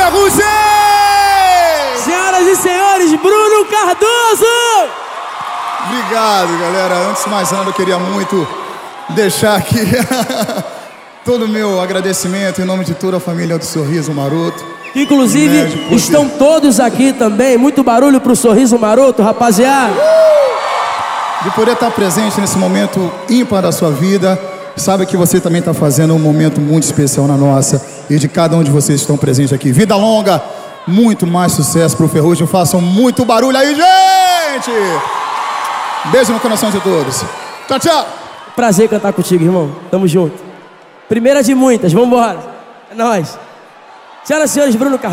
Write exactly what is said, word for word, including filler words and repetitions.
Ferrugem! Senhoras e senhores, Bruno Cardoso! Obrigado, galera. Antes de mais nada, eu queria muito deixar aqui todo o meu agradecimento em nome de toda a família do Sorriso Maroto. Inclusive, médico, estão todos aqui também. Muito barulho pro Sorriso Maroto, rapaziada. De poder estar presente nesse momento ímpar da sua vida. Sabe que você também está fazendo um momento muito especial na nossa. E de cada um de vocês que estão presentes aqui. Vida longa, muito mais sucesso pro Ferrugem. Façam muito barulho aí, gente! Beijo no coração de todos. Tchau, tchau. Prazer cantar contigo, irmão. Tamo junto. Primeira de muitas, vambora. É nóis. Senhoras e senhores, Bruno Cardoso.